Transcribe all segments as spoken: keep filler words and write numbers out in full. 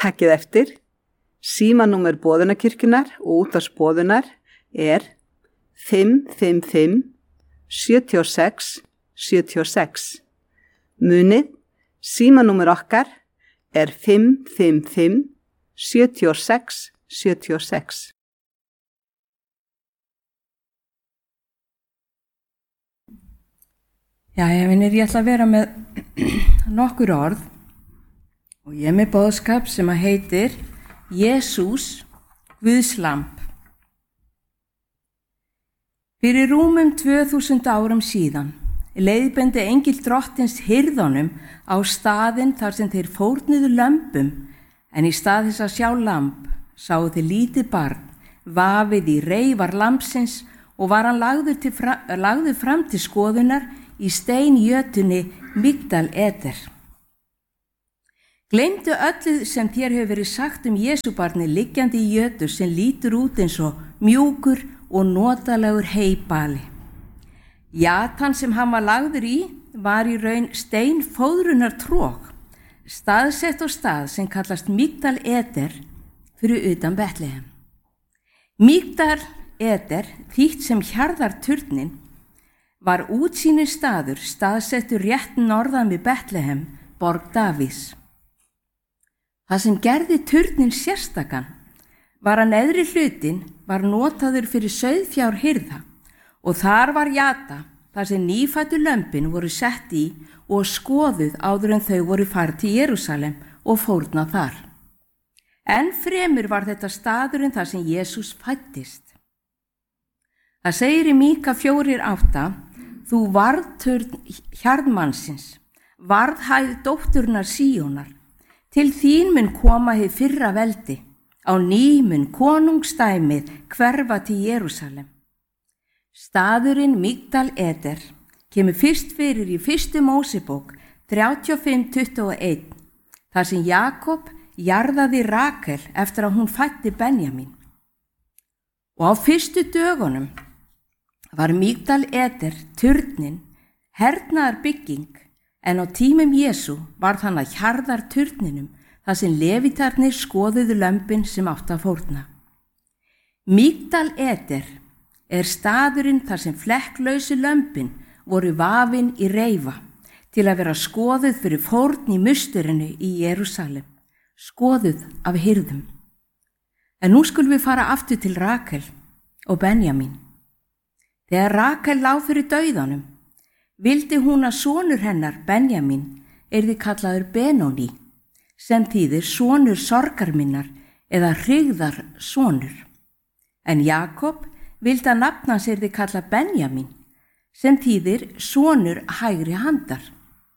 Takkið eftir, símanúmer Boðunarkirkjunnar og útvarpsboðunar er fimm fimm fimm sjö sex sjö sex. Munið, símanúmer okkar er fimm fimm fimm sjö sex sjö sex. Jæja, vinir, ég ætla að vera með nokkur orð og ég er með boðskap sem að heitir Jesús, Guðs lamb. Fyrir rúmum tvö þúsund árum síðan leiðbeindi engill drottins hirðunum á staðinn þar sem þeir fórnuðu lömbum, en í stað þess að sjá lamb sáu þeir lítið barn vafið í reifar lambsins og var hann lagður, til fra, lagður fram til skoðunar í steinjötunni Migdal Eder. Gleymdu öllu sem þér hefur verið sagt um Jesúbarni liggjandi í jötu sem lítur út eins og mjúkur og notalegur heybali. Jatan sem hann var lagður í var í raun steinfóðrunar tróg, staðsett á stað sem kallast Migdal Eder fyrir utan Betlehem. Migdal Eder, þýtt sem hjarðarturnin, var útsýnir staður staðsettur rétt norðan við Betlehem, borg Davíðs. Það sem gerði turnin sérstakan var að neðri hlutin var notaður fyrir sauðfjárhirða og þar var jata þar sem nýfæddu lömbin voru sett í og skoðuð áður en þau voru farið til Jerúsalem og fórnað þar. Enn fremur var þetta staðurinn þar sem Jesús fæddist. Það segir í Míka fjórir átta: Þú varðturn hjarðmannsins, varðhæð dótturnar Síónar, til þín mun koma hið fyrra veldi, á ný mun konungstæmið hverfa til Jerúsalem. Staðurinn Migdal Eder kemur fyrst fyrir í fyrstu Mósebók þrjátíu og fimm tuttugu og eitt, þar sem Jakob jarðaði Rakel eftir að hún fæddi Benjamín. Og á fyrstu dögunum var Migdal Eder turnin hernaðar bygging, en á tímum Jesú var þann að hjarðar turninum þar sem levítarnir skoðuðu lömbin sem átt að fórna. Migdal Eder er staðurinn þar sem flekklausu lömbin voru vafin í reifa til að vera skoðuð fyrir fórn í musturinu í Jerúsalem, skoðuð af hirðum. En nú skulum við fara aftur til Rakel og Benjamín. Þegar Rakel lá fyrir dauðanum, vildi hún að sonur hennar, Benjamín, yrði kallaður Benóní, sem þýðir sonur sorgar minnar eða hryggðar sonur. En Jakob vildi að nafn hans yrði kallað Benjamín, sem þýðir sonur hægri handar.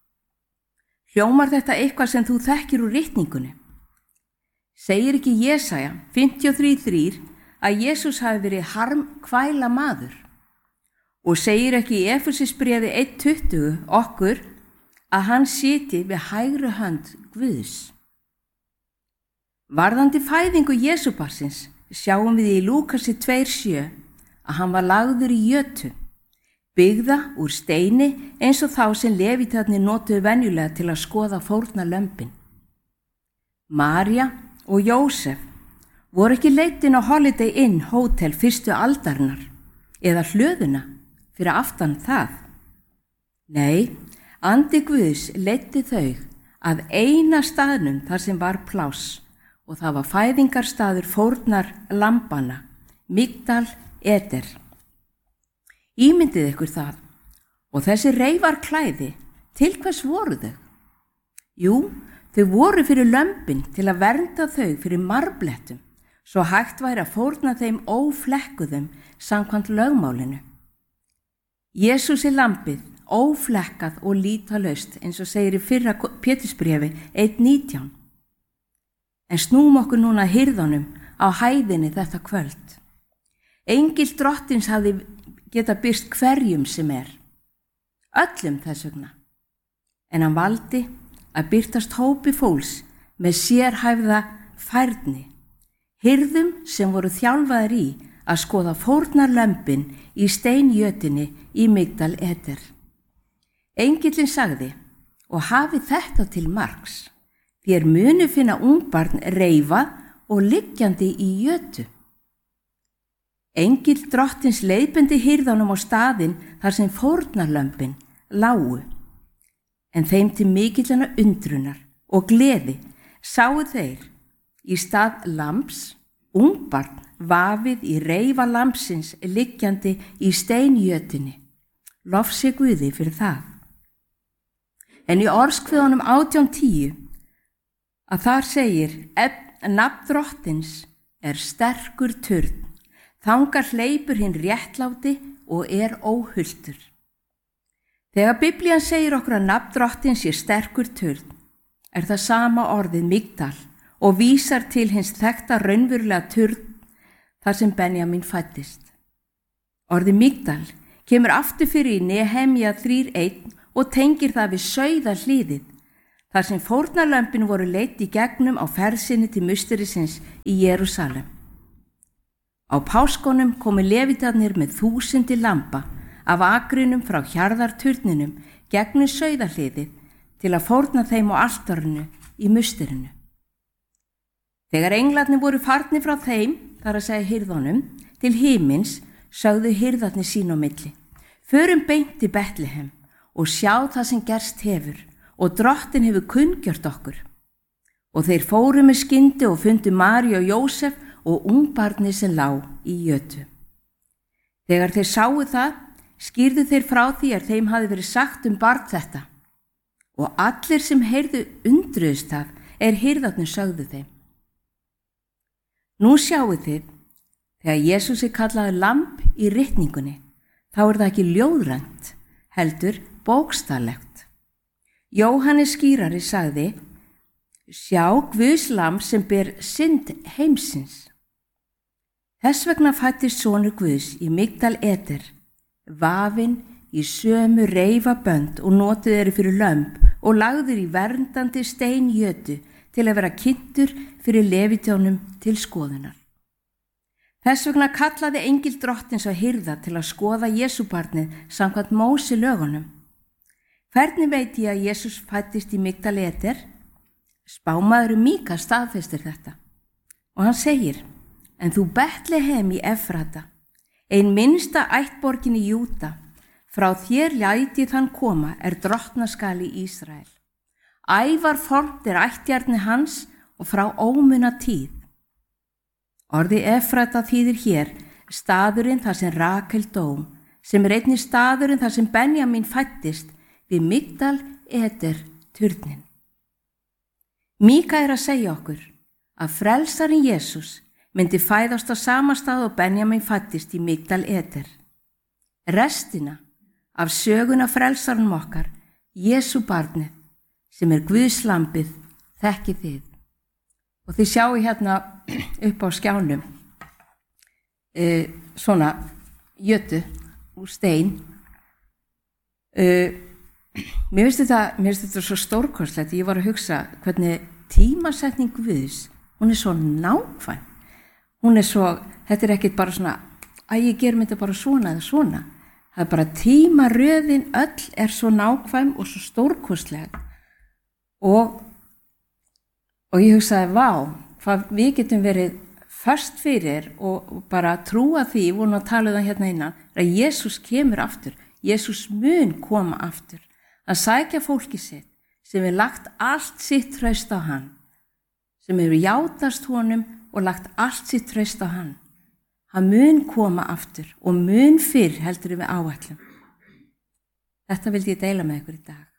Hljómar þetta eitthvað sem þú þekkir úr ritningunni? Segir ekki Jesaja fimmtíu og þrjú þrjú að Jesús hafi verið harmkvæla maður? Og segir ekki í Efesisbréfi eitt tuttugu okkur að hann siti við hægri hönd Guðs? Varðandi fæðingu Jesúbarnsins sjáum við í Lúkasi tvö sjö að hann var lagður í jötu, byggða úr steini eins og þá sem levítarnir notuðu venjulega til að skoða fórna lömbin. María og Jósef voru ekki leitin á Holiday Inn hótel fyrstu aldarinnar eða hlöðuna fyrir aftan það. Nei, andi Guðs leiddi þau að eina staðnum þar sem var pláss og það var fæðingarstaður fórnar lambanna, Migdal Eder. Ímyndið ykkur það. Og þessi reifar klæði, til hvers voru þau? Jú, þau voru fyrir lömbin til að vernda þau fyrir marblettum, svo hægt væri að fórna þeim óflekkuðum samkvæmt lögmálinu. Jesús er lambið, óflekkað og lítalaust, eins og segir í fyrra Pétursbréfi eitt nítján. En snúum okkur núna hirðunum á hæðinni þetta kvöld. Engill drottins hafði geta birst hverjum sem er, öllum þess vegna. En hann valdi að birtast hópi fólks með sérhæfða færni, hirðum sem voru þjálfaðir í að skoða fórnarlömbin í steinjötunni í Migdal Eder. Engillinn sagði, og hafi þetta til marks, Þér munu finna ungbarn reifað og liggjandi í jötu. Engill drottins leiðbeindi hirðunum á staðinn þar sem fórnarlömbin lágu. En þeim til mikillana undrunar og gleði sáu þeir í stað lambs ungbarn vafið í reifa lambsins liggjandi í steinjötunni. Lof sé Guði fyrir það. En í orðskviðunum átján tíu að þar segir nafn drottins er sterkur turn, þangað hleypur hinn réttláti og er óhultur. Þegar Biblían segir okkur að nafn drottins sé sterkur turn, er það sama orðið Migdal og vísar til hins þekkta raunverulega turn þar sem Benjamín fæddist. Orðið Migdal kemur aftur fyrir í Nehemja þrjú eitt og tengir það við sauðahliðið, þar sem fórnarlömbin voru leidd í gegnum á ferð sinni til musterisins í Jerúsalem. Á páskunum komu levítarnir með þúsundi lamba af akrinum frá hjarðarturninum gegnum sauðahliðið til að fórna þeim á altarinu í musterinu. Þegar englarnir voru farnir frá þeim, þar að segja hirðunum, til himins, sögðu hirðarnir sín á milli: förum beint til Betlehem og sjá það sem gerst hefur og drottin hefur kunngjört okkur. Og þeir fóru með skyndi og fundu Maríu og Jósef og ungbarnið sem lá í jötu. Þegar þeir sáu það, skýrðu þeir frá því að þeim hafi verið sagt um barn þetta. Og allir sem heyrðu undruðust það er hirðarnir sögðu þeim. Nú sjáu þið, þegar Jesús er kallaður lamb í ritningunni, þá er það ekki ljóðrænt, heldur bókstaflegt. Jóhannes skýrari sagði: sjá Guðs lamb sem ber synd heimsins. Þess vegna fæddist sonur Guðs í Migdal Eder, vafinn í sömu reifabönd og notuð eru fyrir lömb og lagður í verndandi steinjötu til að vera kynntur fyrir levítjónum til skoðunar. Þess vegna kallaði engill drottins á hirða til að skoða Jesúbarnið samkvæmt Móse lögunum. Hvernig veit ég að Jesús fæddist í Migdal Eder? Spámaðurinn Míka staðfestir þetta. Og hann segir: en þú Betlehem í Efrata, ein minnsta ættborgin í Júda, frá þér læti þann koma er drottnaskal í Ísrael. Ævar fornt er ættjarni hans og frá ómuna tíð. Orði Efrata þýðir hér staðurinn þar sem Rakel dó, sem er einnig staðurinn þar sem Benjamín fæddist við Migdal Eder turnin. Míka er að segja okkur að frelsarinn Jesús myndi fæðast á sama stað og Benjamín fæddist í Migdal Eder. Restina af söguna frelsarinn okkar, Jesú barnið, sem er Guðs lambið, þekkið þið. Og þið sjáu hérna upp á skjánum e, svona jötu úr stein. E, mér finnst þetta, mér finnst þetta svo stórkostlegt. Ég var að hugsa hvernig tímasetning Guðs, hún er svo nákvæm. Hún er svo, þetta er ekkit bara svona, að ég gerum þetta bara svona eða svona. Það er bara tímaröðin öll er svo nákvæm og svo stórkostleg. Og, og ég hugsaði, vá, hvað við getum verið först fyrir og, og bara trúa því, við vorum að tala um það hérna innan, að Jesús kemur aftur. Jesús mun koma aftur. Að sækja fólki sitt sem hefur lagt allt sitt traust á hann, sem hefur játast honum og lagt allt sitt traust á hann. Hann mun koma aftur og mun fyrr heldur við áætlum. Þetta vildi ég deila með ykkur í dag.